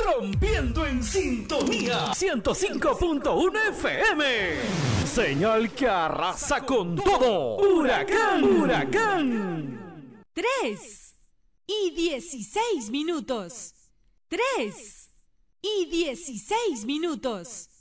rompiendo en sintonía 105.1 FM. Señal que arrasa con todo. Huracán, huracán. 3:16. 3:16.